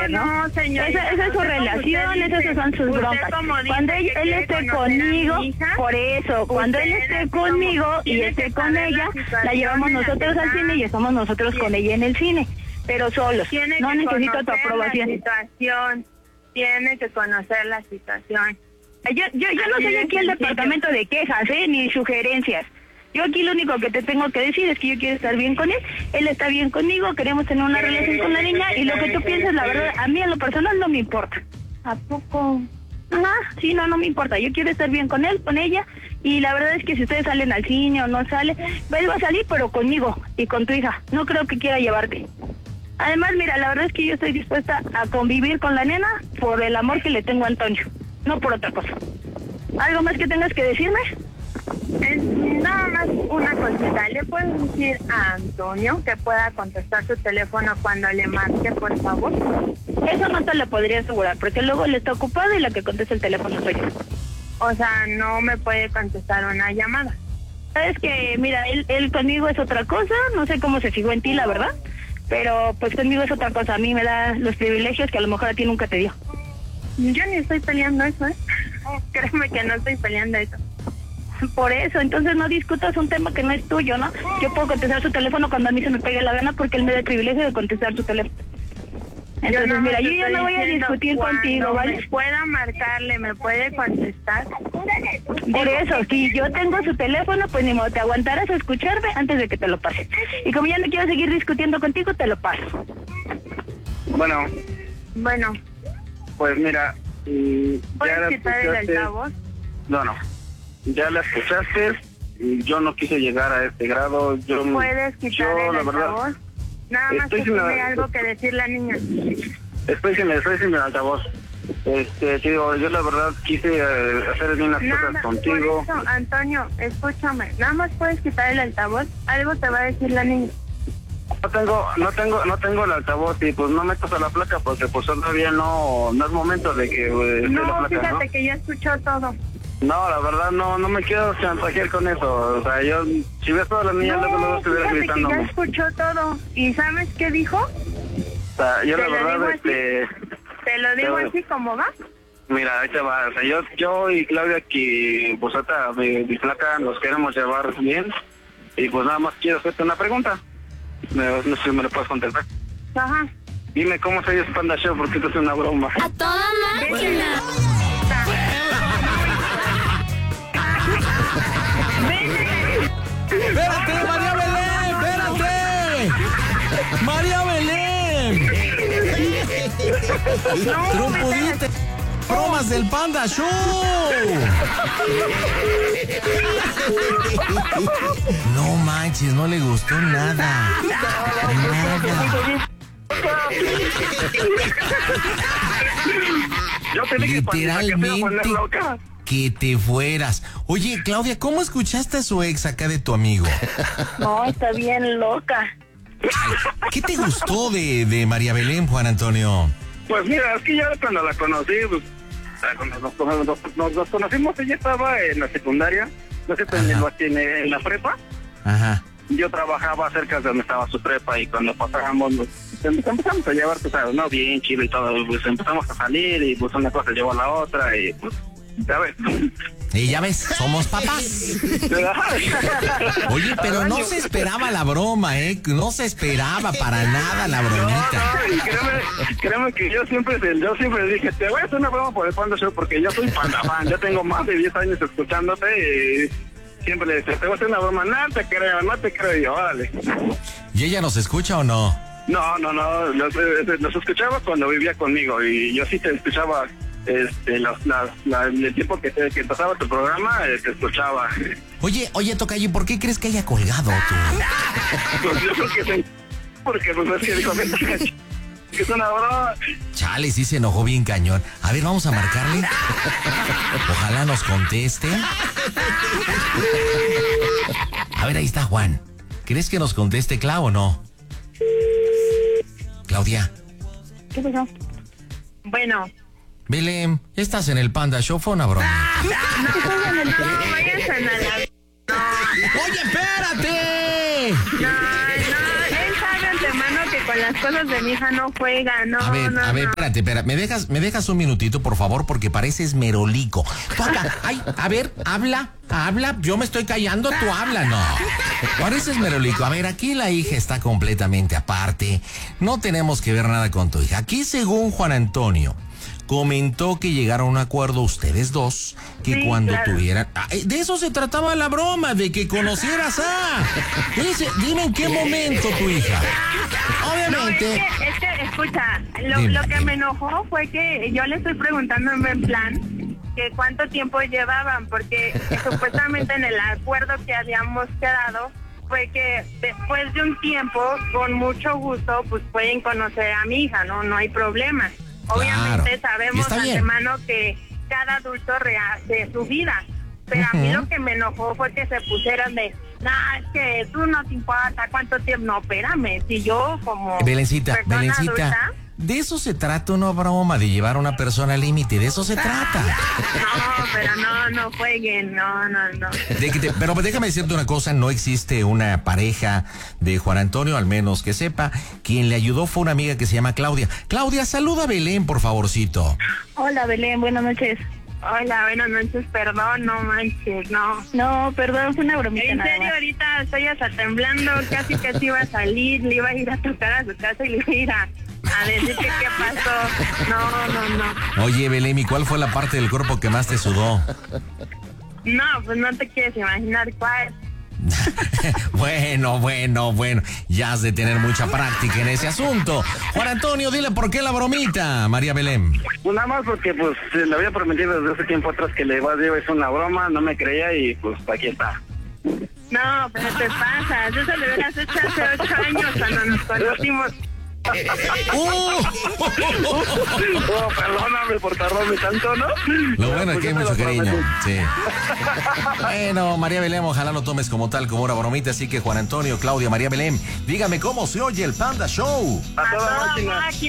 hacer, ¿no? No, señor. Esa es su relación, esas son sus broncas. Cuando él esté conmigo, por eso, cuando él esté conmigo y esté con ella, la llevamos nosotros al cine y estamos nosotros con ella en el cine, pero solos. No necesito tu aprobación. Tiene que conocer la situación. Yo no soy aquí el departamento de quejas, ni sugerencias. Yo aquí lo único que te tengo que decir es que yo quiero estar bien con él está bien conmigo, queremos tener una relación con la niña y lo que tú piensas, la verdad, a mí en lo personal no me importa. ¿A poco? Ajá, sí, no me importa, yo quiero estar bien con él, con ella, y la verdad es que si ustedes salen al cine o no sale, él va a salir pero conmigo y con tu hija, no creo que quiera llevarte. Además, mira, la verdad es que yo estoy dispuesta a convivir con la nena por el amor que le tengo a Antonio, no por otra cosa. ¿Algo más que tengas que decirme? Nada más una cosita. ¿Le puedes decir a Antonio que pueda contestar su teléfono cuando le marque, por favor? Eso no te lo podría asegurar, porque luego él está ocupado y la que contesta el teléfono soy yo. O sea, no me puede contestar una llamada. Sabes que, mira, él conmigo es otra cosa, no sé cómo se fijó en ti, la verdad, pero pues conmigo es otra cosa, a mí me da los privilegios que a lo mejor a ti nunca te dio. Yo ni estoy peleando eso, Créeme que no estoy peleando eso. Por eso, entonces no discutas un tema que no es tuyo, ¿no? Yo puedo contestar su teléfono cuando a mí se me pegue la gana porque él me da el privilegio de contestar su teléfono. Entonces, mira, yo ya no voy a discutir contigo, ¿vale? Me pueda marcarle, me puede contestar. Por eso, si yo tengo su teléfono, pues ni modo, te aguantarás a escucharme antes de que te lo pase. Y como ya no quiero seguir discutiendo contigo, te lo paso. Bueno. Pues mira, ¿puedes quitar el altavoz? No. Ya la escuchaste y yo no quise llegar a este grado. ¿Puedes quitar el altavoz? Nada más que tiene algo que decir la niña. Estoy sin el altavoz. Digo, yo la verdad quise hacer bien las cosas contigo. Por eso, Antonio, escúchame. Nada más puedes quitar el altavoz. Algo te va a decir la niña. No tengo el altavoz y pues no metas a la placa porque pues todavía no es momento de que no, la placa, fíjate ¿no? Que ya escuchó todo. No, la verdad no me quiero chantajear con eso. O sea, yo, si ves todas las niñas, luego estuviera gritando. Que ya escuchó todo. ¿Y sabes qué dijo? O sea, yo la verdad, ¿Te lo digo así como va? Mira, ahí te va. O sea, yo y Claudia, que pues ahorita mi flaca nos queremos llevar bien. Y pues nada más quiero hacerte una pregunta. No sé si me lo puedes contestar. Ajá. Dime cómo se llama Panda Show, porque esto es una broma. A toda máquina. ¡Espérate, María Belén! ¡Espérate! ¡María Belén! ¡Trompudite! ¡Bromas del Panda Show! No manches, no le gustó nada. Yo tenía literalmente que te fueras. Oye, Claudia, ¿cómo escuchaste a su ex acá de tu amigo? No, está bien loca. ¿Qué te gustó de María Belén, Juan Antonio? Pues mira, es que ya cuando la conocí, pues, cuando nos conocimos, ella estaba en la secundaria, no sé, en la prepa. Ajá. Yo trabajaba cerca de donde estaba su prepa y cuando pasábamos, empezamos a llevar, tú sabes, ¿no? Bien chido y todo, pues empezamos a salir y pues una cosa llevó a la otra y pues, ya ves. Y ya ves, somos papás. Oye, pero no se esperaba la broma, No se esperaba para nada la bromita. No, créeme que yo siempre dije, te voy a hacer una broma por el Panda Show porque yo soy Panda fan, yo tengo más de 10 años escuchándote y siempre le decía, te voy a hacer una broma, no te creo, y yo, órale. ¿Y ella nos escucha o no? No, los escuchaba cuando vivía conmigo y yo sí te escuchaba. El tiempo que pasaba tu programa, te escuchaba. Oye, Tocayo, ¿por qué crees que haya colgado tú? Pues yo creo que porque pues es que dijo que es una broma. Chale, sí se enojó bien cañón. A ver, vamos a marcarle. Ojalá nos conteste. A ver, ahí está Juan. ¿Crees que nos conteste Clau o no? Claudia. ¿Qué pasó? Bueno. Belén, estás en el Panda Show, fue una broma. No, váyanse a la... ¡Oye, espérate! No, él sabe antemano que con las cosas de mi hija no juega, no. A ver, no. espérate, ¿me dejas un minutito, por favor? Porque pareces merolico. Tú acá, ay, a ver, habla, yo me estoy callando, tú habla, no. Pareces merolico. A ver, aquí la hija está completamente aparte. No tenemos que ver nada con tu hija. Aquí, según Juan Antonio, comentó que llegaron a un acuerdo ustedes dos, que sí, cuando claro. tuvieran... de eso se trataba la broma, de que conocieras a... Dime en qué momento tu hija. Obviamente... No, es que escucha, Dime, lo que dime. me enojó fue que yo le estoy preguntando en plan que cuánto tiempo llevaban, porque supuestamente en el acuerdo que habíamos quedado fue que después de un tiempo, con mucho gusto, pues pueden conocer a mi hija, no hay problema. Obviamente sabemos de antemano que cada adulto rehace su vida, pero a mí lo que me enojó fue que se pusieran de, es que tú no te importa cuánto tiempo. No, espérame, si yo como Belencita, adulta, de eso se trata una broma, de llevar a una persona al límite, de eso se trata. No, pero no jueguen, no. Pero déjame decirte una cosa, no existe una pareja de Juan Antonio, al menos que sepa. Quien le ayudó fue una amiga que se llama Claudia. Claudia, saluda a Belén, por favorcito. Hola, Belén, buenas noches. Hola, buenas noches, perdón, no manches, no. No, perdón, fue una bromita. En nada serio, más. ahorita estoy hasta temblando, casi iba a salir, le iba a ir a tocar a su casa y le iba a ir a decir que qué pasó. No. Oye, Belén, ¿y cuál fue la parte del cuerpo que más te sudó? No, pues no te quieres imaginar cuál. Bueno, ya has de tener mucha práctica en ese asunto. Juan Antonio, dile por qué la bromita, María Belén. Pues nada más porque pues le había prometido desde hace tiempo atrás que le iba a decir es una broma, no me creía y pues aquí está. No, pero te pasas, eso lo hubieras hecho hace 8 años cuando nos conocimos. Perdóname por tardarme tanto, ¿no? Lo bueno es Pues que hay yo te mucho lo cariño. prometí. Sí. Bueno, María Belén, ojalá lo tomes como tal, como una bromita. Así que Juan Antonio, Claudia, María Belén, dígame cómo se oye el Panda Show. A toda máquina.